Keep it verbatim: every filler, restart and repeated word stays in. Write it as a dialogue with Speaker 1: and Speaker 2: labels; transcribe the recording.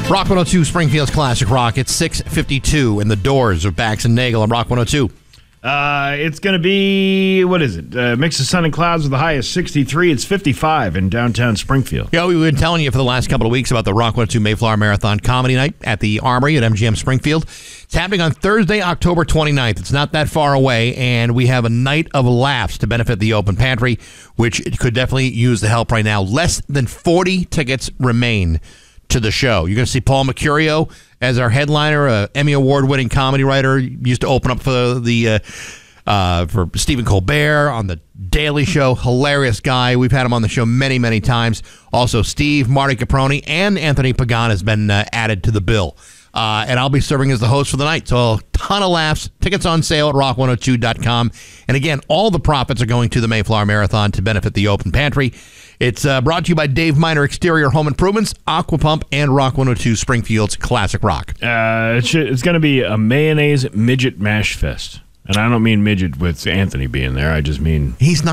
Speaker 1: Rock one oh two, Springfield's Classic Rock. It's six fifty-two, and the Doors are Bax and Nagel on Rock one oh two.
Speaker 2: Uh, it's going to be, what is it? Uh, mix of sun and clouds with the high of sixty-three. It's fifty-five in downtown Springfield.
Speaker 1: Yeah, we've been telling you for the last couple of weeks about the Rock one oh two Mayflower Marathon Comedy Night at the Armory at M G M Springfield. It's happening on Thursday, October twenty-ninth. It's not that far away, and we have a night of laughs to benefit the Open Pantry, which could definitely use the help right now. Less than forty tickets remain to the show. You're going to see Paul Mercurio as our headliner, a Emmy Award-winning comedy writer. Used to open up for the uh, uh, for Stephen Colbert on The Daily Show. Hilarious guy. We've had him on the show many, many times. Also, Steve, Marty Caproni, and Anthony Pagan has been uh, added to the bill. Uh, and I'll be serving as the host for the night. So a ton of laughs. Tickets on sale at rock one oh two dot com. And again, all the profits are going to the Mayflower Marathon to benefit the Open Pantry. It's uh, brought to you by Dave Miner Exterior Home Improvements, Aquapump, and Rock one oh two Springfield's Classic Rock.
Speaker 2: Uh, it's it's going to be a mayonnaise midget mash fest. And I don't mean midget with Anthony being there. I just mean...
Speaker 1: He's not